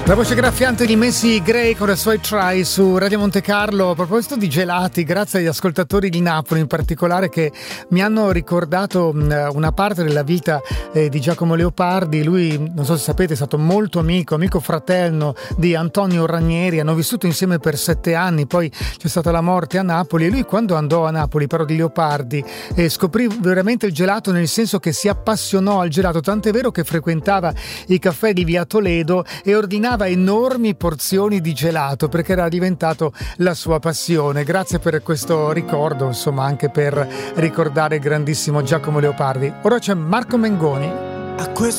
La voce graffiante di Macy Gray con la sua Try su Radio Monte Carlo. A proposito di gelati, grazie agli ascoltatori di Napoli in particolare che mi hanno ricordato una parte della vita di Giacomo Leopardi. Lui, non so se sapete, è stato molto amico fraterno di Antonio Ranieri. Hanno vissuto insieme per 7 anni, poi c'è stata la morte a Napoli e lui, quando andò a Napoli, parlo di Leopardi, scoprì veramente il gelato, nel senso che si appassionò al gelato, tant'è vero che frequentava i caffè di Via Toledo e ordinava enormi porzioni di gelato perché era diventato la sua passione. Grazie per questo ricordo, insomma, anche per ricordare il grandissimo Giacomo Leopardi. Ora c'è Marco Mengoni.